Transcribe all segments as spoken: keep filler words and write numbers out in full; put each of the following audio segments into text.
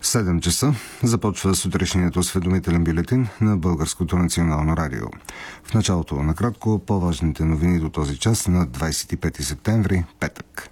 седем часа започва сутрешният осведомителен бюлетин на Българското национално радио. В началото накратко по-важните новини до този час на двадесет и пети септември, петък.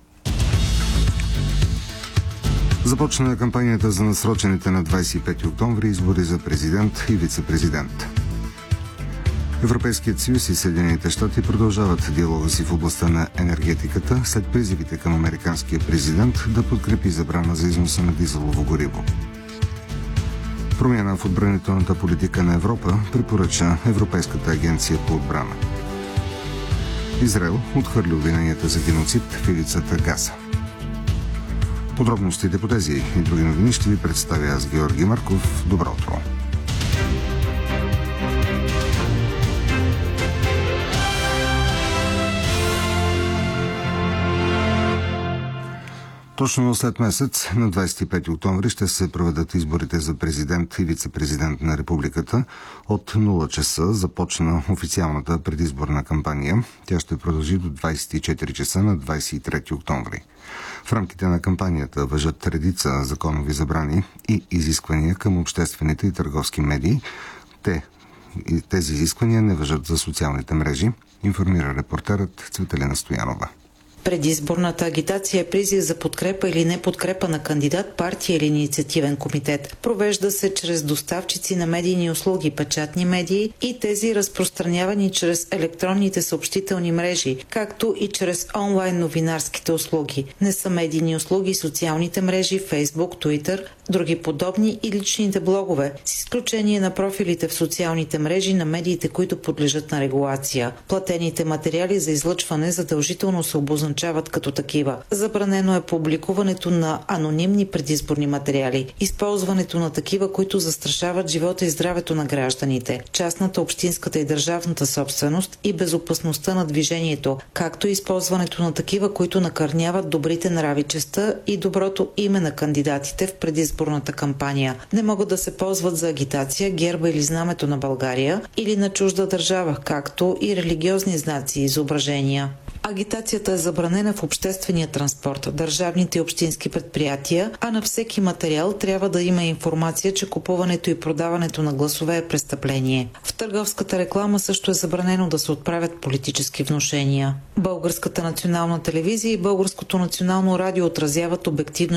Започна кампанията за насрочените на двадесет и пети октомври избори за президент и вице-президент. Европейският съюз и Съединените щати продължават диалога си в областта на енергетиката след призивите към американския президент да подкрепи забрана за износа на дизелово гориво. Промяна в отбранителната политика на Европа препоръча Европейската агенция по отбрана. Израел отхвърли обвиненията за геноцид в ивицата Газа. Подробностите по тези и други новини ще ви представя аз, Георги Марков. Добро утро! Точно след месец, на двадесет и пети октомври, ще се проведат изборите за президент и вице-президент на републиката. От нула часа започна официалната предизборна кампания. Тя ще продължи до двадесет и четири часа на двадесет и трети октомври. В рамките на кампанията важат редица законови забрани и изисквания към обществените и търговски медии. Те, тези изисквания не важат за социалните мрежи, информира репортерът Цветелина Стоянова. Предизборната агитация е призив за подкрепа или не подкрепа на кандидат, партия или инициативен комитет. Провежда се чрез доставчици на медийни услуги, печатни медии и тези разпространявани чрез електронните съобщителни мрежи, както и чрез онлайн новинарските услуги. Не са медийни услуги социалните мрежи, Фейсбук, Туитър, други подобни и личните блогове, с изключение на профилите в социалните мрежи на медиите, които подлежат на регулация. Платените материали за излъчване задължително се обозначават като такива. Забранено е публикуването на анонимни предизборни материали, използването на такива, които застрашават живота и здравето на гражданите, частната, общинската и държавната собственост и безопасността на движението, както и използването на такива, които накърняват добрите нрави, честта и доброто име на кандидатите в предизборната кампания. Не могат да се ползват за агитация герба или знамето на България или на чужда държава, както и религиозни знаци и изображения. Агитацията е забранена в обществения транспорт, държавните и общински предприятия, а на всеки материал трябва да има информация, че купуването и продаването на гласове е престъпление. В търговската реклама също е забранено да се отправят политически внушения. Българската национална телевизия и Българското национално радио отразяват обективно